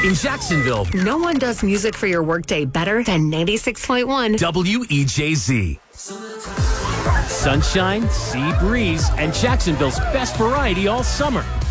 In Jacksonville, No one does music for your workday better than 96.1 WEJZ. Sunshine, sea breeze, and Jacksonville's best variety all summer.